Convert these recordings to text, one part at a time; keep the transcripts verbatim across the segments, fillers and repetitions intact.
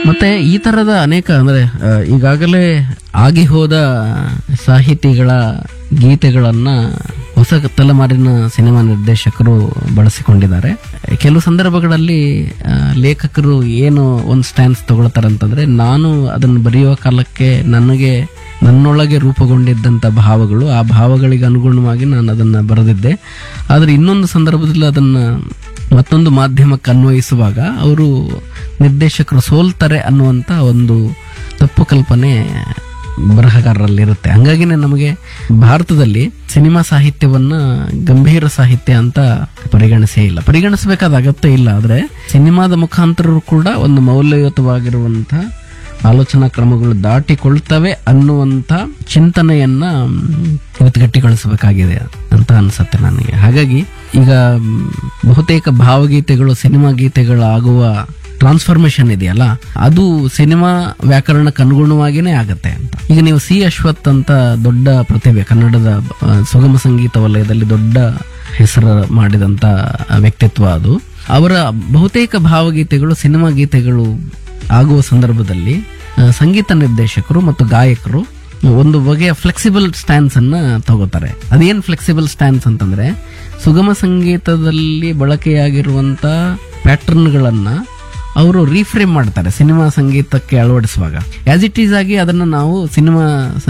ಮತ್ತೆ ಈ ತರದ ಅನೇಕ ಅಂದ್ರೆ ಆ, ಈಗಾಗಲೇ ಆಗಿ ಹೋದ ಸಾಹಿತಿಗಳ ಗೀತೆಗಳನ್ನ ಹೊಸ ತಲೆಮಾರಿನ ಸಿನಿಮಾ ನಿರ್ದೇಶಕರು ಬಳಸಿಕೊಂಡಿದ್ದಾರೆ. ಕೆಲವು ಸಂದರ್ಭಗಳಲ್ಲಿ ಆ, ಲೇಖಕರು ಏನು ಒಂದು ಸ್ಟ್ಯಾನ್ಸ್ ತಗೊಳ್ತಾರಂತಂದ್ರೆ, ನಾನು ಅದನ್ನು ಬರೆಯುವ ಕಾಲಕ್ಕೆ ನನಗೆ ನನ್ನೊಳಗೆ ರೂಪುಗೊಂಡಿದ್ದಂಥ ಭಾವಗಳು, ಆ ಭಾವಗಳಿಗೆ ಅನುಗುಣವಾಗಿ ನಾನು ಅದನ್ನ ಬರೆದಿದ್ದೆ. ಆದರೆ ಇನ್ನೊಂದು ಸಂದರ್ಭದಲ್ಲಿ ಅದನ್ನ ಮತ್ತೊಂದು ಮಾಧ್ಯಮಕ್ಕೆ ಅನ್ವಯಿಸುವಾಗ ಅವರು ನಿರ್ದೇಶಕರು ಸೋಲ್ತಾರೆ ಅನ್ನುವಂಥ ಒಂದು ತಪ್ಪು ಕಲ್ಪನೆ ಬರಹಗಾರರಲ್ಲಿರುತ್ತೆ. ಹಂಗಾಗಿನೇ ನಮಗೆ ಭಾರತದಲ್ಲಿ ಸಿನಿಮಾ ಸಾಹಿತ್ಯವನ್ನ ಗಂಭೀರ ಸಾಹಿತ್ಯ ಅಂತ ಪರಿಗಣಿಸೇ ಇಲ್ಲ, ಪರಿಗಣಿಸಬೇಕಾದ ಅಗತ್ಯ ಇಲ್ಲ. ಆದ್ರೆ ಸಿನಿಮಾದ ಮುಖಾಂತರ ಕೂಡ ಒಂದು ಮೌಲ್ಯಯುತವಾಗಿರುವಂತ ಆಲೋಚನಾ ಕ್ರಮಗಳು ದಾಟಿಕೊಳ್ತವೆ ಅನ್ನುವಂತ ಚಿಂತನೆಯನ್ನ ಇವತ್ತು ಗಟ್ಟಿಗೊಳಿಸಬೇಕಾಗಿದೆ ಅಂತ ಅನ್ಸುತ್ತೆ ನನಗೆ. ಹಾಗಾಗಿ ಈಗ ಬಹುತೇಕ ಭಾವಗೀತೆಗಳು ಸಿನಿಮಾ ಗೀತೆಗಳಾಗುವ ಟ್ರಾನ್ಸ್ಫಾರ್ಮೇಶನ್ ಇದೆಯಲ್ಲ, ಅದು ಸಿನಿಮಾ ವ್ಯಾಕರಣಕ್ಕೆ ಅನುಗುಣವಾಗಿನೇ ಆಗತ್ತೆ ಅಂತ. ಈಗ ನೀವು ಸಿ ಅಶ್ವಥ್ ಅಂತ ದೊಡ್ಡ ಪ್ರತಿಭೆ, ಕನ್ನಡದ ಆ, ಸುಗಮ ಸಂಗೀತ ವಲಯದಲ್ಲಿ ದೊಡ್ಡ ಹೆಸರು ಮಾಡಿದಂತ ವ್ಯಕ್ತಿತ್ವ ಅದು. ಅವರ ಬಹುತೇಕ ಭಾವಗೀತೆಗಳು ಸಿನಿಮಾ ಗೀತೆಗಳು ಆಗುವ ಸಂದರ್ಭದಲ್ಲಿ ಆ, ಸಂಗೀತ ನಿರ್ದೇಶಕರು ಮತ್ತು ಗಾಯಕರು ಒಂದು ಬಗೆಯ ಫ್ಲೆಕ್ಸಿಬಲ್ ಸ್ಟ್ಯಾನ್ಸ್ ಅನ್ನ ತಗೋತಾರೆ. ಅದೇನ್ ಫ್ಲೆಕ್ಸಿಬಲ್ ಸ್ಟ್ಯಾನ್ಸ್ ಅಂತಂದ್ರೆ, ಸುಗಮ ಸಂಗೀತದಲ್ಲಿ ಬಳಕೆಯಾಗಿರುವಂತ ಪ್ಯಾಟರ್ನ್ಗಳನ್ನ ಅವರು ರೀಫ್ರೇಮ್ ಮಾಡ್ತಾರೆ ಸಿನಿಮಾ ಸಂಗೀತಕ್ಕೆ ಅಳವಡಿಸುವಾಗ. ಆಸ್ ಇಟ್ ಈಸ್ ಆಗಿ ಅದನ್ನ ನಾವು ಸಿನಿಮಾ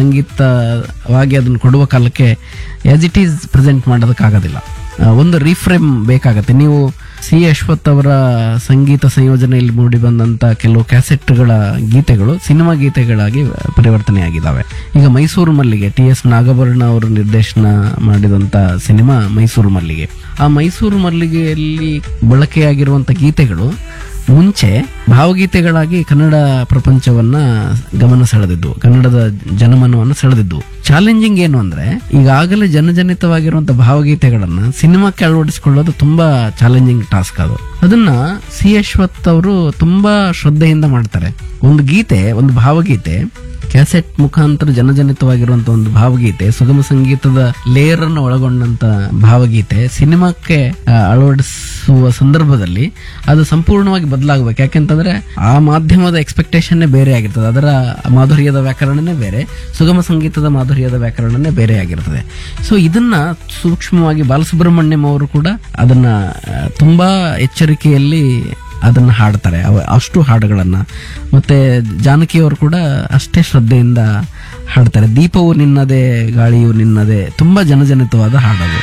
ಸಂಗೀತವಾಗಿ ಅದನ್ನು ಕೊಡುವ ಕಾಲಕ್ಕೆ ಆಸ್ ಇಟ್ ಈಸ್ ಪ್ರೆಸೆಂಟ್ ಮಾಡೋದಕ್ಕಾಗೋದಿಲ್ಲ, ಒಂದು ರೀಫ್ರೇಮ್ ಬೇಕಾಗತ್ತೆ. ನೀವು ಸಿ ಅಶ್ವಥ್ ಅವರ ಸಂಗೀತ ಸಂಯೋಜನೆಯಲ್ಲಿ ಮೂಡಿ ಬಂದಂತ ಕೆಲವು ಕ್ಯಾಸೆಟ್ಗಳ ಗೀತೆಗಳು ಸಿನಿಮಾ ಗೀತೆಗಳಾಗಿ ಪರಿವರ್ತನೆಯಾಗಿದ್ದಾವೆ. ಈಗ ಮೈಸೂರು ಮಲ್ಲಿಗೆ, ಟಿ ಎಸ್ ನಾಗಭರಣ ಅವರು ನಿರ್ದೇಶನ ಮಾಡಿದಂತ ಸಿನಿಮಾ ಮೈಸೂರು ಮಲ್ಲಿಗೆ. ಆ ಮೈಸೂರು ಮಲ್ಲಿಗೆಯಲ್ಲಿ ಬಳಕೆಯಾಗಿರುವಂತ ಗೀತೆಗಳು ಮುಂಚೆ ಭಾವಗೀತೆಗಳಾಗಿ ಕನ್ನಡ ಪ್ರಪಂಚವನ್ನ ಗಮನ ಸೆಳೆದಿದ್ದು, ಕನ್ನಡದ ಜನಮನವನ್ನು ಸೆಳೆದಿದ್ದು. ಚಾಲೆಂಜಿಂಗ್ ಏನು ಅಂದ್ರೆ, ಈಗಾಗಲೇ ಜನಜನಿತವಾಗಿರುವಂತಹ ಭಾವಗೀತೆಗಳನ್ನ ಸಿನಿಮಾಕ್ಕೆ ಅಳವಡಿಸಿಕೊಳ್ಳೋದು ತುಂಬಾ ಚಾಲೆಂಜಿಂಗ್ ಟಾಸ್ಕ್. ಅದು ಅದನ್ನ ಸಿ ಅಶ್ವಥ್ ಅವರು ತುಂಬಾ ಶ್ರದ್ಧೆಯಿಂದ ಮಾಡ್ತಾರೆ. ಒಂದು ಗೀತೆ, ಒಂದು ಭಾವಗೀತೆ ಕ್ಯಾಸೆಟ್ ಮುಖಾಂತರ ಜನಜನಿತವಾಗಿರುವಂತಹ ಒಂದು ಭಾವಗೀತೆ, ಸುಗಮ ಸಂಗೀತದ ಲೇಯರ್ ಅನ್ನು ಒಳಗೊಂಡಂತ ಭಾವಗೀತೆ ಸಿನಿಮಾಕ್ಕೆ ಆ, ಅಳವಡಿಸುವ ಸಂದರ್ಭದಲ್ಲಿ ಅದು ಸಂಪೂರ್ಣವಾಗಿ ಬದಲಾಗಬೇಕು. ಯಾಕೆಂತಂದ್ರೆ ಆ ಮಾಧ್ಯಮದ ಎಕ್ಸ್ಪೆಕ್ಟೇಷನ್ ಬೇರೆ ಆಗಿರ್ತದೆ, ಅದರ ಮಾಧುರ್ಯದ ವ್ಯಾಕರಣನೇ ಬೇರೆ, ಸುಗಮ ಸಂಗೀತದ ಮಾಧುರ್ಯದ ವ್ಯಾಕರಣನೇ ಬೇರೆ ಆಗಿರ್ತದೆ. ಸೊ ಇದನ್ನ ಸೂಕ್ಷ್ಮವಾಗಿ ಬಾಲಸುಬ್ರಹ್ಮಣ್ಯಂ ಅವರು ಕೂಡ ಅದನ್ನ ಆ, ತುಂಬಾ ಎಚ್ಚರಿಕೆಯಲ್ಲಿ ಅದನ್ನ ಹಾಡ್ತಾರೆ, ಅಷ್ಟು ಹಾಡುಗಳನ್ನ. ಮತ್ತೆ ಜಾನಕಿಯವರು ಕೂಡ ಅಷ್ಟೇ ಶ್ರದ್ಧೆಯಿಂದ ಹಾಡ್ತಾರೆ. ದೀಪವು ನಿನ್ನದೇ ಗಾಳಿಯು ನಿನ್ನದೇ, ತುಂಬಾ ಜನಜನಿತವಾದ ಹಾಡದು.